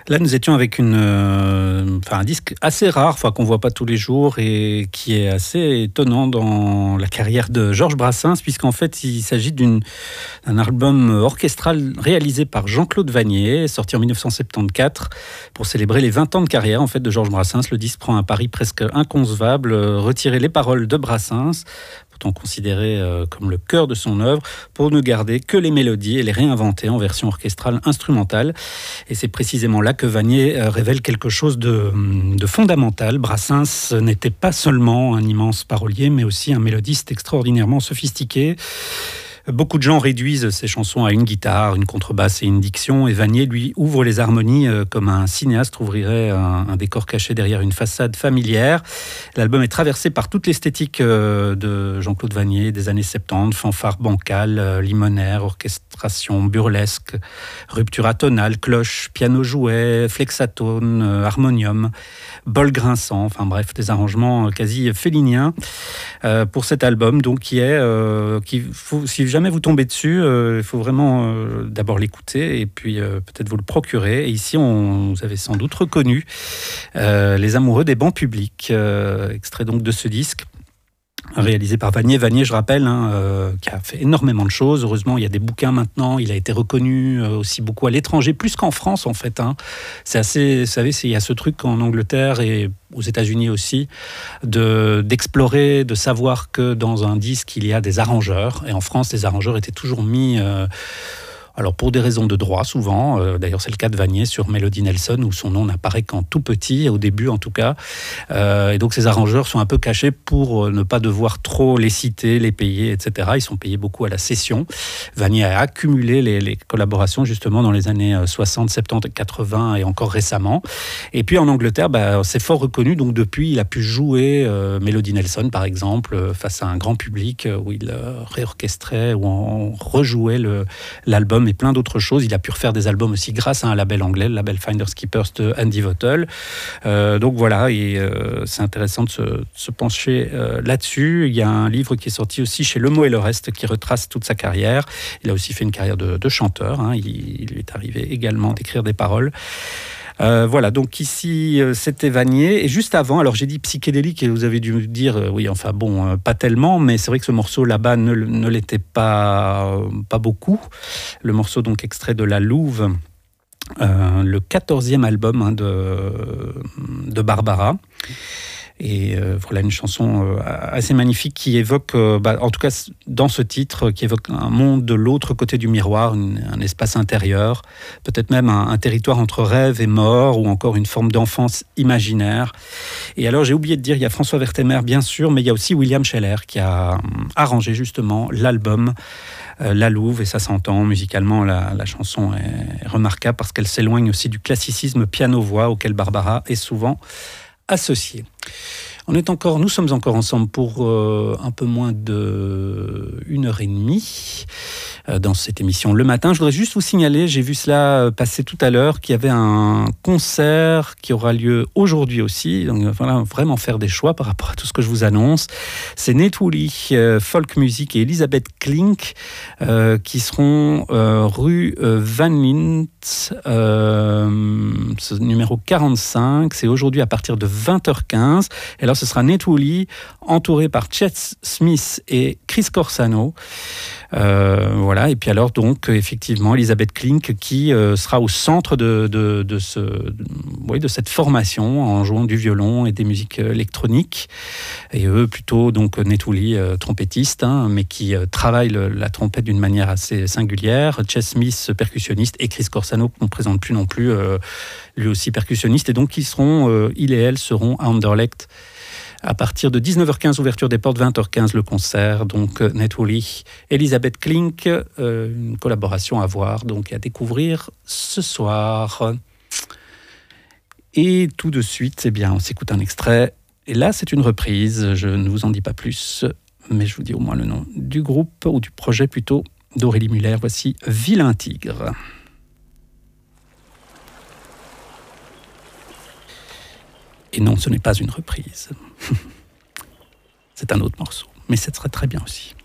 Là, nous étions avec un disque assez rare, qu'on voit pas tous les jours et qui est assez étonnant dans la carrière de Georges Brassens, puisqu'en fait, il s'agit d'un album orchestral réalisé par Jean-Claude Vannier, sorti en 1974 pour célébrer les 20 ans de carrière en fait de Georges Brassens. Le disque prend un pari presque inconcevable, retirer les paroles de Brassens, pourtant considéré comme le cœur de son œuvre, pour ne garder que les mélodies et les réinventer en version orchestrale instrumentale. Et c'est précisément là que Vannier révèle quelque chose de fondamental. Brassens n'était pas seulement un immense parolier, mais aussi un mélodiste extraordinairement sophistiqué. Beaucoup de gens réduisent ces chansons à une guitare, une contrebasse et une diction, et Vannier, lui, ouvre les harmonies comme un cinéaste ouvrirait un décor caché derrière une façade familière. L'album est traversé par toute l'esthétique de Jean-Claude Vannier des années 70, fanfare bancale, limonaire, orchestration burlesque, rupture atonale, cloche, piano-jouet, flexatone, harmonium, bol grinçant, enfin bref, des arrangements quasi féliniens pour cet album, donc qui faut, si jamais vous tombez dessus, il faut vraiment d'abord l'écouter et puis peut-être vous le procurer. Et ici, vous avez sans doute reconnu Les Amoureux des bancs publics, extrait donc de ce disque. Réalisé par Vannier. Vannier, je rappelle, qui a fait énormément de choses. Heureusement, il y a des bouquins maintenant. Il a été reconnu aussi beaucoup à l'étranger, plus qu'en France, en fait. C'est assez... Vous savez, il y a ce truc en Angleterre et aux États-Unis aussi, d'explorer, de savoir que dans un disque, il y a des arrangeurs. Et en France, les arrangeurs étaient toujours mis... alors pour des raisons de droit souvent, d'ailleurs c'est le cas de Vannier sur Melody Nelson où son nom n'apparaît qu'en tout petit, au début en tout cas, et donc ces arrangeurs sont un peu cachés pour ne pas devoir trop les citer, les payer, etc. Ils sont payés beaucoup à la session. Vannier a accumulé les collaborations justement dans les années 60, 70, 80 et encore récemment. Et puis en Angleterre, c'est fort reconnu, donc depuis il a pu jouer Melody Nelson par exemple face à un grand public où il réorchestrait ou on rejouait l'album et plein d'autres choses. Il a pu refaire des albums aussi grâce à un label anglais, le label Finders Keepers de Andy Votel. Donc voilà, et c'est intéressant de se pencher là-dessus. Il y a un livre qui est sorti aussi chez Le Mot et le Reste qui retrace toute sa carrière. Il a aussi fait une carrière de chanteur. Il lui est arrivé également d'écrire des paroles. Voilà, donc ici c'était Vannier. Et juste avant, alors j'ai dit psychédélique et vous avez dû me dire oui, enfin bon, pas tellement, mais c'est vrai que ce morceau là-bas ne l'était pas beaucoup. Le morceau donc extrait de La Louve, le 14e album de Barbara. Et voilà une chanson assez magnifique qui évoque, en tout cas dans ce titre, qui évoque un monde de l'autre côté du miroir, un espace intérieur, peut-être même un territoire entre rêve et mort, ou encore une forme d'enfance imaginaire. Et alors j'ai oublié de dire, il y a François Vertemer bien sûr, mais il y a aussi William Scheller qui a arrangé justement l'album La Louve, et ça s'entend musicalement, la chanson est remarquable parce qu'elle s'éloigne aussi du classicisme piano-voix auquel Barbara est souvent associée. Nous sommes encore ensemble pour un peu moins de 1h30 dans cette émission Le Matin. Je voudrais juste vous signaler, j'ai vu cela passer tout à l'heure, qu'il y avait un concert qui aura lieu aujourd'hui aussi. Donc il va falloir vraiment faire des choix par rapport à tout ce que je vous annonce. C'est Nate Wooley, Folk Music, et Elisabeth Klink qui seront rue Van Lint, numéro 45. C'est aujourd'hui à partir de 20h15. Et là, ce sera Nate Wooley, entouré par Chet Smith et Chris Corsano. Voilà. Et puis alors, donc, effectivement, Elisabeth Klink qui sera au centre de cette formation en jouant du violon et des musiques électroniques. Et eux, plutôt, donc, Nate Wooley, trompettiste, mais qui travaille la trompette d'une manière assez singulière. Chet Smith, percussionniste, et Chris Corsano, qu'on ne présente plus non plus, lui aussi percussionniste. Et donc, il et elle seront à Anderlecht à partir de 19h15, ouverture des portes, 20h15 le concert. Donc Nate Wooley, Elisabeth Klink, une collaboration à voir, donc à découvrir ce soir. Et tout de suite, on s'écoute un extrait. Et là, c'est une reprise. Je ne vous en dis pas plus, mais je vous dis au moins le nom du groupe, ou du projet plutôt, d'Aurélie Muller. Voici Vilain Tigre. Et non, ce n'est pas une reprise. C'est un autre morceau, mais ça serait très bien aussi.